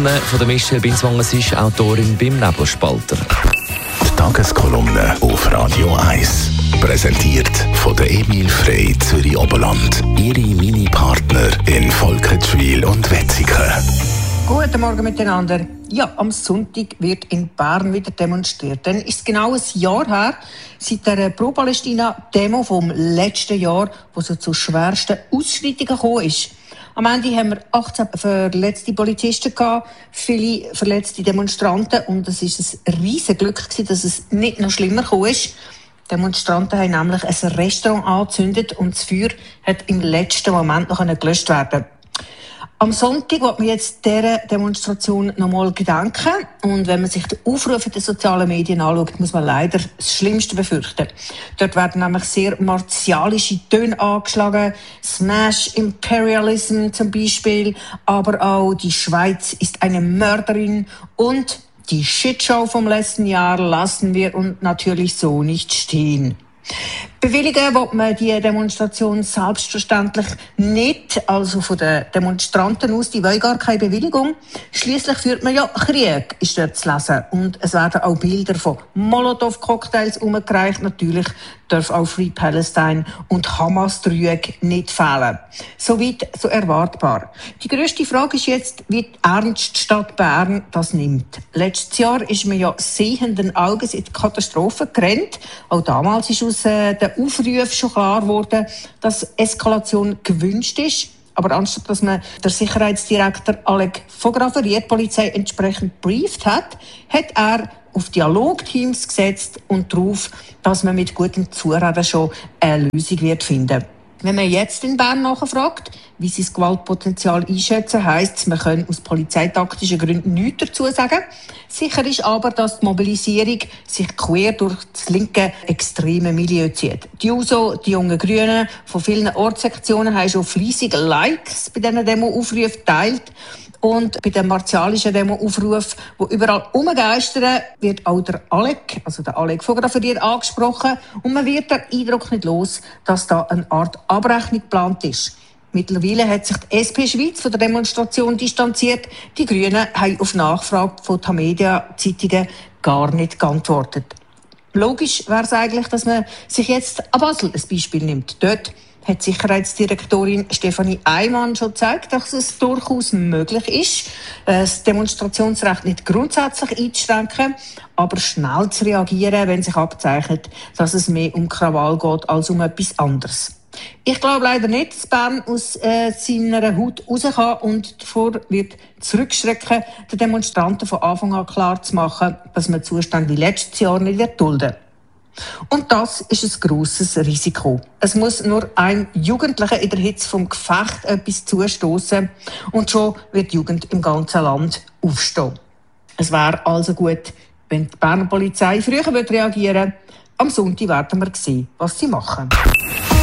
Von der Michelle Binswanger, sie ist Autorin beim Nebelspalter. Die Tageskolumne auf Radio 1. Präsentiert von der Emil Frey Zürich Oberland. Ihre Mini-Partner in Volketschwil und Wetzikon. Guten Morgen miteinander. Ja, am Sonntag wird in Bern wieder demonstriert. Dann ist es genau ein Jahr her, seit der Pro-Palästina-Demo vom letzten Jahr, wo es zu schwersten Ausschreitungen gekommen ist. Am Ende haben wir 18 verletzte Polizisten gehabt, viele verletzte Demonstranten, und es ist ein riesiges Glück gewesen, dass es nicht noch schlimmer gekommen ist. Die Demonstranten haben nämlich ein Restaurant angezündet und das Feuer hat im letzten Moment noch gelöscht werden. Am Sonntag wird man jetzt dieser Demonstration nochmal gedenken. Und wenn man sich den Aufruf in den sozialen Medien anschaut, muss man leider das Schlimmste befürchten. Dort werden nämlich sehr martialische Töne angeschlagen. Smash Imperialism zum Beispiel. Aber auch die Schweiz ist eine Mörderin. Und die Shitshow vom letzten Jahr lassen wir uns natürlich so nicht stehen. Bewilligen will man die Demonstration selbstverständlich nicht, also von den Demonstranten aus, die wollen gar keine Bewilligung. Schliesslich führt man ja Krieg, ist dort zu lesen. Und es werden auch Bilder von Molotow-Cocktails umgereicht. Natürlich darf auch Free Palestine und Hamas-Trüge nicht fehlen. Soweit so erwartbar. Die grösste Frage ist jetzt, wie ernst die Stadt Bern das nimmt. Letztes Jahr ist man ja sehenden Auges in die Katastrophe gerannt. Auch damals ist aus den Aufrufen schon klar geworden, dass Eskalation gewünscht ist. Aber anstatt dass man der Sicherheitsdirektor Alec von Grafferiet die Polizei entsprechend brieft hat, hat er auf Dialogteams gesetzt und darauf, dass man mit gutem Zureden schon eine Lösung wird finden. Wenn man jetzt in Bern nachfragt, wie sie das Gewaltpotenzial einschätzen, heisst es, man kann aus polizeitaktischen Gründen nichts dazu sagen. Sicher ist aber, dass die Mobilisierung sich quer durch das linke extreme Milieu zieht. Die JUSO, die jungen Grünen von vielen Ortssektionen haben schon fleissig Likes bei diesen Demo-Aufrufen geteilt. Und bei dem martialischen Demo-Aufruf, wo überall rumgeistern, wird auch der Alec von Grafferiet angesprochen. Und man wird den Eindruck nicht los, dass da eine Art Abrechnung geplant ist. Mittlerweile hat sich die SP Schweiz von der Demonstration distanziert. Die Grünen haben auf Nachfrage von Tamedia-Zeitungen gar nicht geantwortet. Logisch wäre es eigentlich, dass man sich jetzt an Basel ein Beispiel nimmt. Dort hat Sicherheitsdirektorin Stefanie Eimann schon gezeigt, dass es durchaus möglich ist, das Demonstrationsrecht nicht grundsätzlich einzuschränken, aber schnell zu reagieren, wenn sich abzeichnet, dass es mehr um Krawall geht als um etwas anderes. Ich glaube leider nicht, dass Bern aus seiner Haut raus kann und davor wird zurückschrecken, den Demonstranten von Anfang an klar zu machen, dass man Zustände wie letztes Jahr nicht dulden wird. Und das ist ein grosses Risiko. Es muss nur ein Jugendlicher in der Hitze vom Gefecht etwas zustoßen und schon wird die Jugend im ganzen Land aufstehen. Es wäre also gut, wenn die Berner Polizei früher reagieren würde. Am Sonntag werden wir sehen, was sie machen.